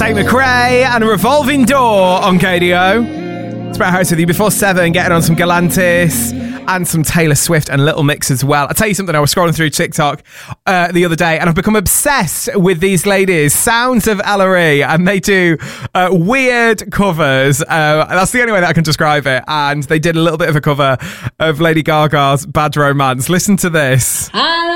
Tate McRae and a Revolving Door on KDO. It's Brett Harris with you before 7, getting on some Galantis and some Taylor Swift and Little Mix as well. I'll tell you something, I was scrolling through TikTok the other day and I've become obsessed with these ladies, Sounds of Ellery, and they do weird covers. That's the only way that I can describe it. And they did a little bit of a cover of Lady Gaga's Bad Romance. Listen to this.